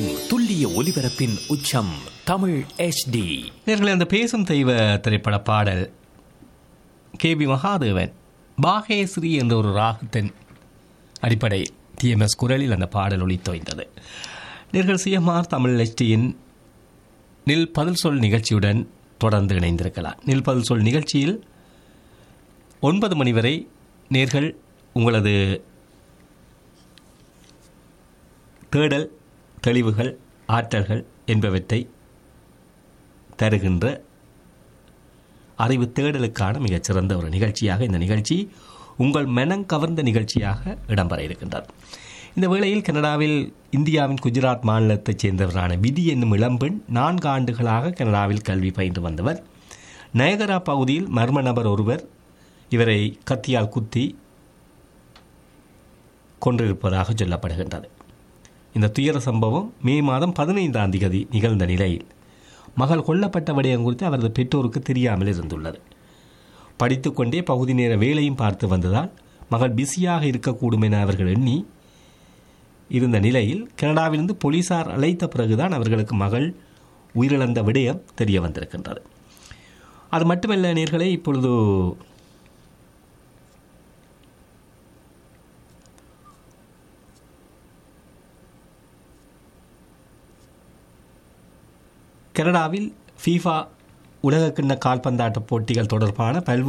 வழங்கும் துல்லிய ஒலிபரப்பின் உச்சம் தமிழ் HD. நேயர்களே, அந்த பேசும் தெய்வ திரைப்பட பாடல் KB மகாதேவன் பாகேஸ்ரீ என்ற ஒரு ராகத்தின் அடிப்படை TMS குரலில் அந்த பாடல் ஒலித்தோய்ந்தது. நேயர்கள், CMR தமிழ் HDயின் நில் பதில் சொல் நிகழ்ச்சியுடன் தொடர்ந்து இணைந்திருக்கலாம். நில் பதில் சொல் நிகழ்ச்சியில் 9 மணி வரை நேர்கள் உங்களது தேடல், தெளிவுகள், ஆற்றல்கள் என்பவற்றை தருகின்ற அறிவு தேடலுக்கான மிகச்சிறந்த ஒரு நிகழ்ச்சியாக இந்த நிகழ்ச்சி உங்கள் மனம் கவர்ந்த நிகழ்ச்சியாக இடம்பெற இருக்கின்றது. இந்த வேளையில் கனடாவில் இந்தியாவின் குஜராத் மாநிலத்தைச் சேர்ந்தவரான விதி என்னும் இளம்பெண் 4 ஆண்டுகளாக கனடாவில் கல்வி பயின்று வந்தவர். நயகரா பகுதியில் மர்ம நபர் ஒருவர் இவரை கத்தியால் குத்தி கொண்டிருப்பதாக சொல்லப்படுகின்றது. இந்த துயர சம்பவம் மே மாதம் 15ஆம் தேதி நிகழ்ந்த நிலையில் மகள் கொல்லப்பட்ட விடயம் குறித்து அவரது பெற்றோருக்கு தெரியாமல் இருந்துள்ளது. படித்துக்கொண்டே பகுதி நேர வேலையும் பார்த்து வந்ததால் மகள் பிஸியாக இருக்கக்கூடும் என அவர்கள் எண்ணி இருந்த நிலையில் கனடாவிலிருந்து போலீசார் அழைத்த பிறகுதான் அவர்களுக்கு மகள் உயிரிழந்த விடயம் தெரிய வந்திருக்கின்றது. அது மட்டுமல்ல நேயர்களே, இப்பொழுது கனடாவில் FIFA உலகக்கிண்ண கால்பந்தாட்ட போட்டிகள் தொடர்பான பல்வேறு